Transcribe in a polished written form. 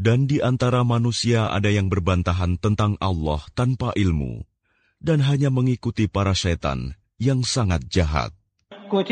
Dan di antara manusia ada yang berbantahan tentang Allah tanpa ilmu, dan hanya mengikuti para setan yang sangat jahat.